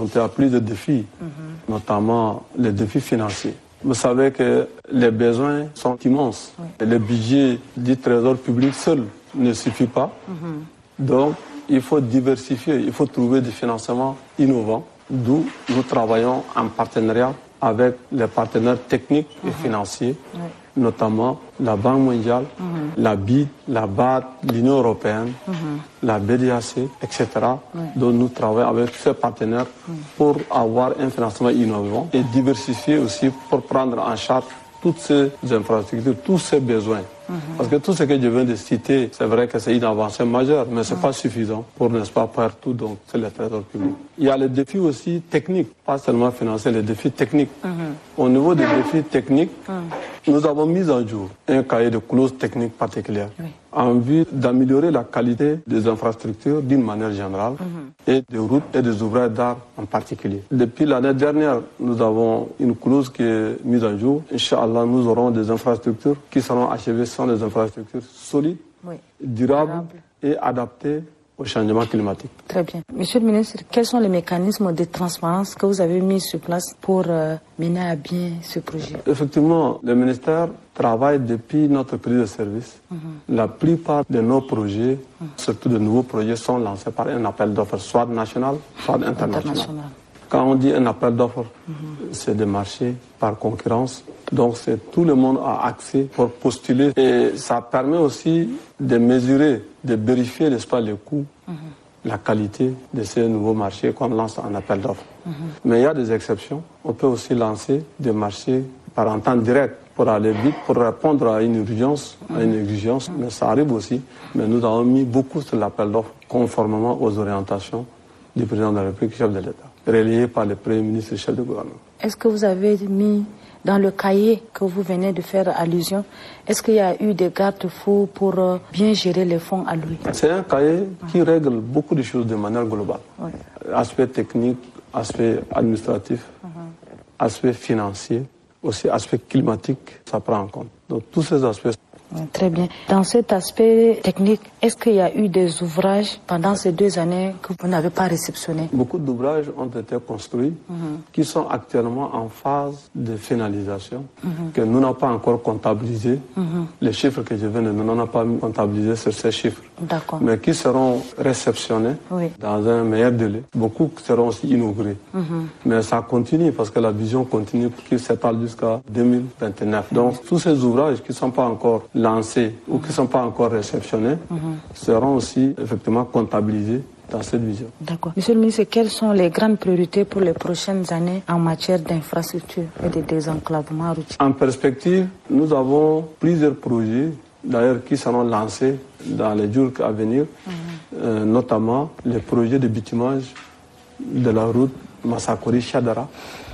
confrontés à plusieurs défis, notamment les défis financiers. Vous savez que les besoins sont immenses. Et le budget du trésor public seul ne suffit pas. Donc, il faut diversifier, il faut trouver des financements innovants, d'où nous travaillons en partenariat avec les partenaires techniques et financiers, notamment la Banque mondiale, la BID, la BAD, l'Union européenne, la BDAC, etc. Donc nous travaillons avec ces partenaires pour avoir un financement innovant et diversifier aussi pour prendre en charge toutes ces infrastructures, tous ces besoins. Parce que tout ce que je viens de citer, c'est vrai que c'est une avancée majeure, mais ce n'est pas suffisant pour, n'est-ce pas, faire tout, donc c'est le trésor public. Il y a les défis aussi techniques, pas seulement financiers, les défis techniques. Au niveau des défis techniques, nous avons mis en jour un cahier de clauses techniques particulières en vue d'améliorer la qualité des infrastructures d'une manière générale et des routes et des ouvrages d'art en particulier. Depuis l'année dernière, nous avons une clause qui est mise en jour. Inch'Allah, nous aurons des infrastructures qui seront achevées sans des infrastructures solides, durables et adaptées au changement climatique. Très bien. Monsieur le ministre, quels sont les mécanismes de transparence que vous avez mis sur place pour mener à bien ce projet? Effectivement, le ministère travaille depuis notre prise de service. La plupart de nos projets, surtout de nouveaux projets, sont lancés par un appel d'offres, soit national, soit international. Quand on dit un appel d'offres, c'est des marchés par concurrence. Donc tout le monde a accès pour postuler. Et ça permet aussi de mesurer, de vérifier, n'est-ce pas, les coûts, la qualité de ces nouveaux marchés qu'on lance en appel d'offres. Mais il y a des exceptions. On peut aussi lancer des marchés par entente directe pour aller vite, pour répondre à une urgence, à une exigence. Mais ça arrive aussi. Mais nous avons mis beaucoup sur l'appel d'offres, conformément aux orientations du président de la République, chef de l'État, relayé par le Premier ministre et chef de gouvernement. Est-ce que vous avez mis dans le cahier que vous venez de faire allusion, est-ce qu'il y a eu des garde-fous pour bien gérer les fonds alloués? C'est un cahier qui règle beaucoup de choses de manière globale. Aspect technique, aspect administratif, aspect financier, aussi aspect climatique, ça prend en compte. Donc tous ces aspects. Très bien. Dans cet aspect technique, est-ce qu'il y a eu des ouvrages pendant ces 2 années que vous n'avez pas réceptionnés? Beaucoup d'ouvrages ont été construits qui sont actuellement en phase de finalisation, que nous n'avons pas encore comptabilisés. Les chiffres que je viens de donner, nous n'avons pas comptabilisé sur ces chiffres. Mais qui seront réceptionnés dans un meilleur délai. Beaucoup seront aussi inaugurés. Mais ça continue parce que la vision continue qui s'étale jusqu'à 2029. Donc tous ces ouvrages qui ne sont pas encore lancés ou qui ne sont pas encore réceptionnés seront aussi effectivement comptabilisés dans cette vision. D'accord. Monsieur le ministre, quelles sont les grandes priorités pour les prochaines années en matière d'infrastructure et de désenclavement routier? En perspective, nous avons plusieurs projets d'ailleurs qui seront lancés dans les jours à venir, notamment les projets de bitumage de la route Massakori-Chadara,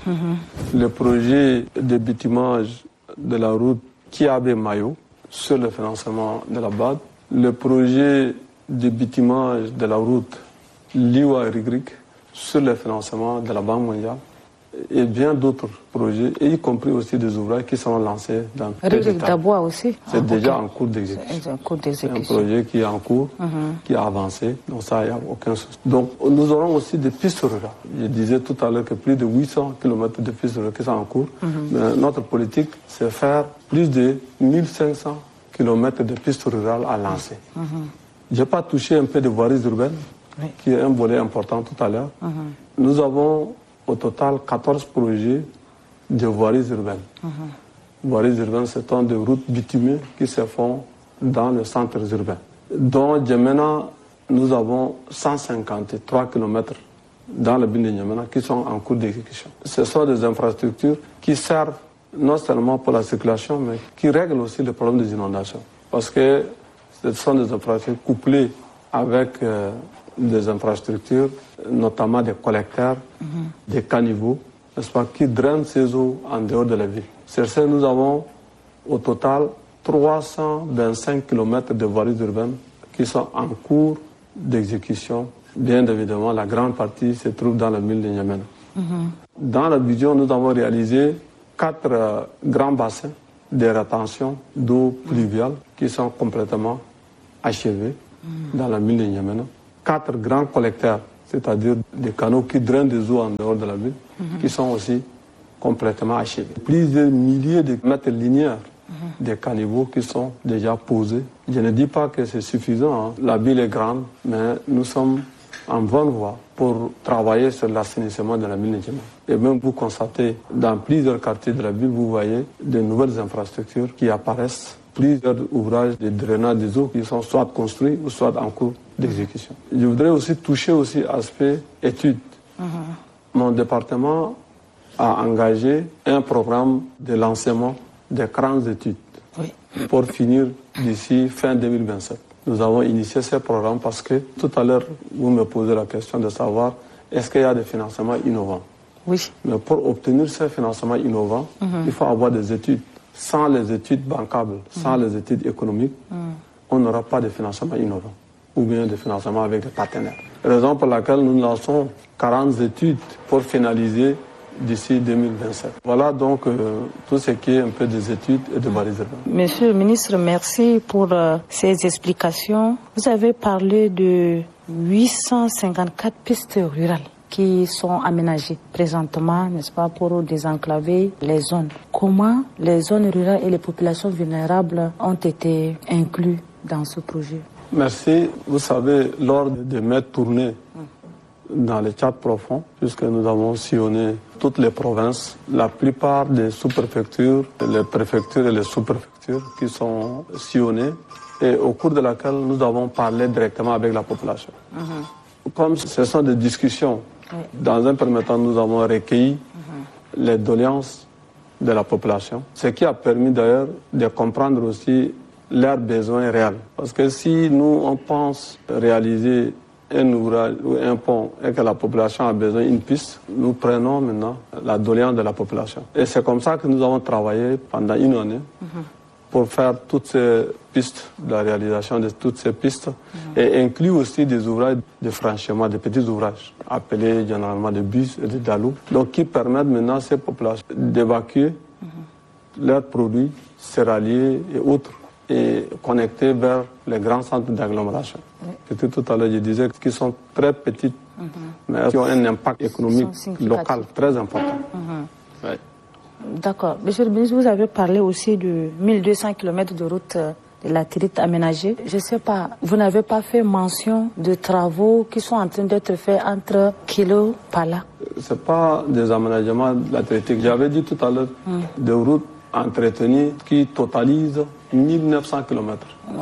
le projet de bitumage de la route Kiabe-Mayo sur le financement de la BAD, le projet de bitumage de la route Liwa-Rigrik sur le financement de la Banque mondiale et bien d'autres projets, y compris aussi des ouvrages qui seront lancés dans Rigrik d'Abois aussi. C'est déjà en cours d'exécution. C'est un projet qui est en cours, qui a avancé, donc ça, il n'y a aucun souci. Donc nous aurons aussi des pistes rurales. Je disais tout à l'heure que plus de 800 km de pistes rurales qui sont en cours. Mais notre politique, c'est faire plus de 1500 km de pistes rurales à lancer. Je n'ai pas touché un peu de voiries urbaines, qui est un volet important tout à l'heure. Nous avons au total 14 projets de voiries urbaines. Voiries urbaines, ce sont des routes bitumées qui se font dans les centres urbains. Dans Djamena, nous avons 153 km dans le bin de Djamena qui sont en cours d'exécution. Ce sont des infrastructures qui servent non seulement pour la circulation, mais qui règlent aussi le problème des inondations. Parce que ce sont des infrastructures couplées avec des infrastructures, notamment des collecteurs, des caniveaux, n'est-ce pas, qui drainent ces eaux en dehors de la ville. Sur ce, nous avons au total 325 km de voiries urbaines qui sont en cours d'exécution. Bien évidemment, la grande partie se trouve dans la ville de N'Djamena. Dans la vision, nous avons réalisé 4 grands bassins de rétention d'eau pluviale qui sont complètement achevés dans la ville de N'Djamena. 4 grands collecteurs c'est-à-dire des canaux qui drainent des eaux en dehors de la ville, qui sont aussi complètement achevés. Plusieurs milliers de mètres linéaires des caniveaux qui sont déjà posés. Je ne dis pas que c'est suffisant, hein. La ville est grande, mais nous sommes en bonne voie pour travailler sur l'assainissement de la ville de N'Djamena. Et même vous constatez, dans plusieurs quartiers de la ville, vous voyez de nouvelles infrastructures qui apparaissent, plusieurs ouvrages de drainage des eaux qui sont soit construits ou soit en cours d'exécution. Je voudrais aussi toucher aussi l'aspect études. Mon département a engagé un programme de lancement des grandes études pour finir d'ici fin 2027. Nous avons initié ce programme parce que tout à l'heure, vous me posez la question de savoir est-ce qu'il y a des financements innovants. Oui. Mais pour obtenir ces financements innovants, il faut avoir des études. Sans les études bancables, sans les études économiques, on n'aura pas de financement innovant ou bien de financement avec des partenaires. Raison pour laquelle nous lançons 40 études pour finaliser d'ici 2027. Voilà donc tout ce qui est un peu des études et de balisement. Monsieur le ministre, merci pour ces explications. Vous avez parlé de 854 pistes rurales qui sont aménagées présentement, n'est-ce pas, pour désenclaver les zones. Comment les zones rurales et les populations vulnérables ont été inclus dans ce projet? Merci. Vous savez, lors de mes tournées dans les Tchad profonds, puisque nous avons sillonné toutes les provinces, la plupart des sous-préfectures, les préfectures et les sous-préfectures qui sont sillonnées et au cours de laquelle nous avons parlé directement avec la population. Comme ce sont des discussions, dans un premier temps, nous avons recueilli les doléances de la population, ce qui a permis d'ailleurs de comprendre aussi leurs besoins réels. Parce que si nous, on pense réaliser un ouvrage ou un pont et que la population a besoin d'une piste, nous prenons maintenant la doléance de la population. Et c'est comme ça que nous avons travaillé pendant une année pour faire toutes ces pistes, la réalisation de toutes ces pistes et inclut aussi des ouvrages de franchissement, des petits ouvrages appelés généralement des bus et des dalous, donc qui permettent maintenant à ces populations d'évacuer leurs produits céréaliers et autres et connectés vers les grands centres d'agglomération. Tout à l'heure, je disais qu'ils sont très petites, mais qui ont un impact économique local très important. D'accord. Monsieur le ministre, vous avez parlé aussi de 1200 km de route de latérite aménagée. Je ne sais pas, vous n'avez pas fait mention de travaux qui sont en train d'être faits entre Kilo et Pala? Ce n'est pas des aménagements latéritiques. J'avais dit tout à l'heure des routes entretenues qui totalisent 1900 km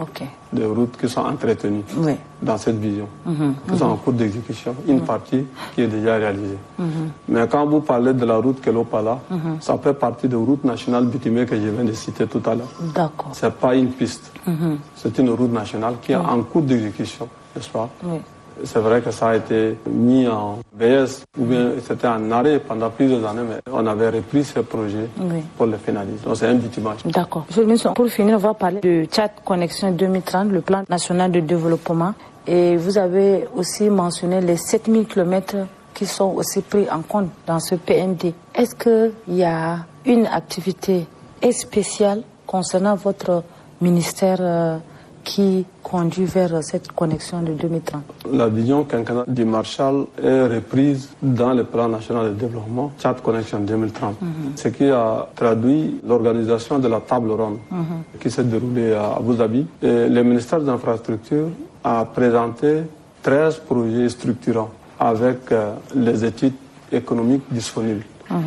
de routes qui sont entretenues dans cette vision, qui sont en cours d'exécution, une partie qui est déjà réalisée. Mais quand vous parlez de la route Kelo-Pala, ça fait partie de route nationale bitumée que je viens de citer tout à l'heure. D'accord. Ce n'est pas une piste, c'est une route nationale qui est en cours d'exécution, n'est-ce pas? C'est vrai que ça a été mis en BS ou bien c'était en arrêt pendant plusieurs années, mais on avait repris ce projet pour le finaliser. Donc c'est un bitumage. D'accord. Monsieur le ministre, pour finir, on va parler de Tchad Connexion 2030, le plan national de développement. Et vous avez aussi mentionné les 7000 km qui sont aussi pris en compte dans ce PND. Est-ce qu'il y a une activité spéciale concernant votre ministère qui conduit vers cette connexion de 2030? La vision quinquennale du Marshall est reprise dans le plan national de développement Tchad Connexion 2030, ce qui a traduit l'organisation de la table ronde qui s'est déroulée à Abu Dhabi. Et le ministère des Infrastructures a présenté 13 projets structurants avec les études économiques disponibles.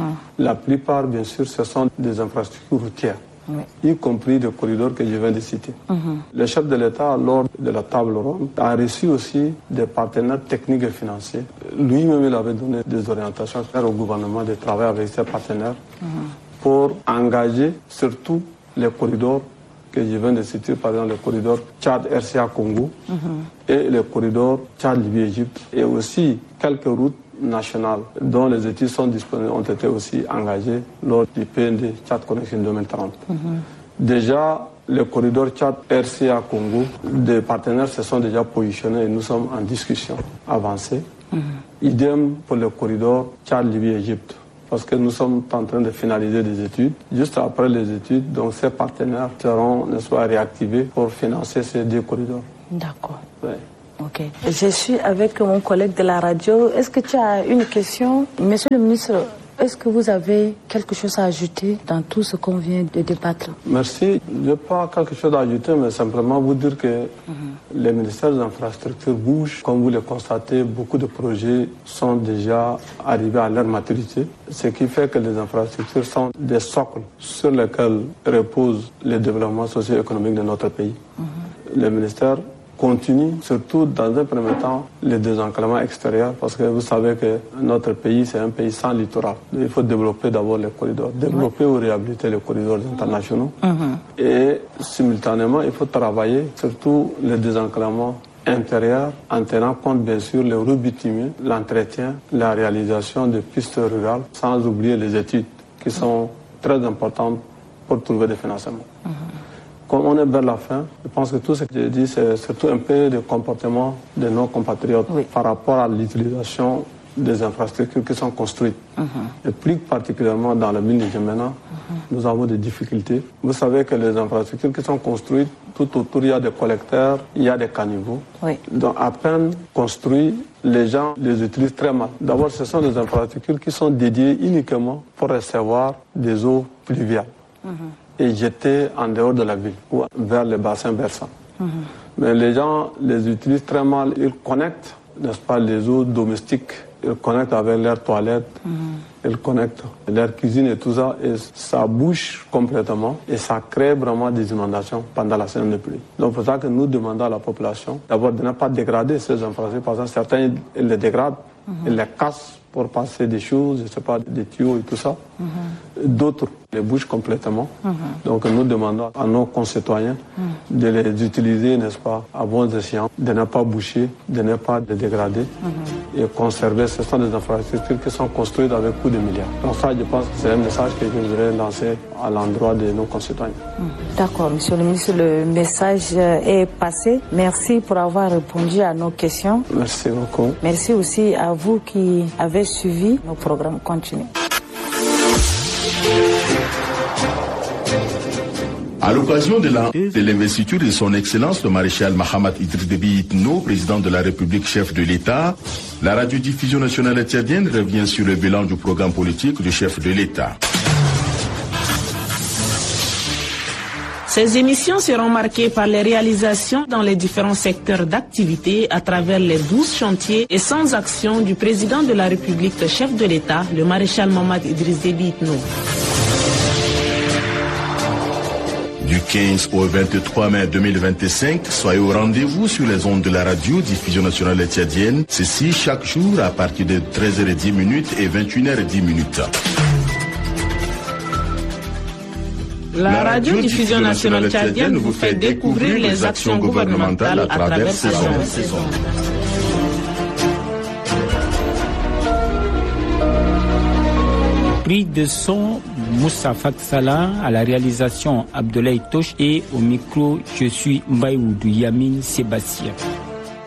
La plupart, bien sûr, ce sont des infrastructures routières, y compris des corridors que je viens de citer. Le chef de l'État, lors de la table ronde, a reçu aussi des partenaires techniques et financiers. Lui-même, il avait donné des orientations au gouvernement de travailler avec ses partenaires pour engager surtout les corridors que je viens de citer, par exemple le corridor Tchad-RCA-Congo et le corridor Tchad-Libye-Égypte, et aussi quelques routes nationales dont les études sont disponibles ont été aussi engagées lors du PND Tchad Connexion 2030. Déjà, le corridor Tchad-RCA-Congo, des partenaires se sont déjà positionnés et nous sommes en discussion avancée. Idem pour le corridor Tchad-Libye-Égypte, parce que nous sommes en train de finaliser des études. Juste après les études, donc ces partenaires seront, n'est-ce pas, réactivés pour financer ces deux corridors. D'accord. Ok. Je suis avec mon collègue de la radio. Est-ce que tu as une question? Monsieur le ministre, est-ce que vous avez quelque chose à ajouter dans tout ce qu'on vient de débattre? Merci. Je n'ai pas quelque chose à ajouter, mais simplement vous dire que les ministères des infrastructures bougent. Comme vous le constatez, beaucoup de projets sont déjà arrivés à leur maturité, ce qui fait que les infrastructures sont des socles sur lesquels repose le développement socio-économique de notre pays. Les ministères continue, surtout dans un premier temps, le désenclavement extérieur, parce que vous savez que notre pays, c'est un pays sans littoral. Il faut développer d'abord les corridors, développer ou réhabiliter les corridors internationaux. Et simultanément, il faut travailler surtout le désenclavement intérieur, en tenant compte bien sûr le rebitumer, l'entretien, la réalisation de pistes rurales, sans oublier les études qui sont très importantes pour trouver des financements. Comme on est vers la fin, je pense que tout ce que j'ai dit, c'est surtout un peu de comportement de nos compatriotes par rapport à l'utilisation des infrastructures qui sont construites. Et plus particulièrement dans le milieu de Djamena, nous avons des difficultés. Vous savez que les infrastructures qui sont construites, tout autour, il y a des collecteurs, il y a des caniveaux. Donc à peine construits, les gens les utilisent très mal. D'abord, ce sont des infrastructures qui sont dédiées uniquement pour recevoir des eaux pluviales. Et jeter en dehors de la ville ou vers les bassins versants. Mais les gens les utilisent très mal. Ils connectent, n'est-ce pas, les eaux domestiques. Ils connectent avec leurs toilettes, ils connectent leur cuisine et tout ça. Et ça bouche complètement et ça crée vraiment des inondations pendant la saison de pluie. Donc c'est pour ça que nous demandons à la population d'abord de ne pas dégrader ces infrastructures. Par exemple, certains ils les dégradent, ils les cassent pour passer des choses, je ne sais pas, des tuyaux et tout ça. D'autres les bougent complètement. Donc nous demandons à nos concitoyens de les utiliser, n'est-ce pas, à bons escients, de ne pas boucher, de ne pas les dégrader et conserver. Ce sont des infrastructures qui sont construites avec beaucoup de milliards. Donc ça, je pense que c'est un message que je voudrais lancer à l'endroit de nos concitoyens. D'accord, monsieur le ministre, le message est passé. Merci pour avoir répondu à nos questions. Merci beaucoup. Merci aussi à vous qui avez suivi nos programmes continus. À l'occasion de l'investiture de son Excellence le maréchal Mahamat Idriss Déby Itno, président de la République, chef de l'État, la radiodiffusion nationale tchadienne revient sur le bilan du programme politique du chef de l'État. Ces émissions seront marquées par les réalisations dans les différents secteurs d'activité à travers les 12 chantiers et 100 actions du président de la République, le chef de l'État, le maréchal Mahamat Idriss Déby Itno. Du 15 au 23 mai 2025, soyez au rendez-vous sur les ondes de la radio-diffusion nationale tchadienne. Ceci chaque jour à partir de 13h10 et 21h10. La radio-diffusion nationale tchadienne vous fait découvrir les actions gouvernementales à travers ces ondes. Pris de son Moussa Faksala, à la réalisation Abdoulaye Tosh et au micro je suis Mbaïoudou Yamin Sébastien.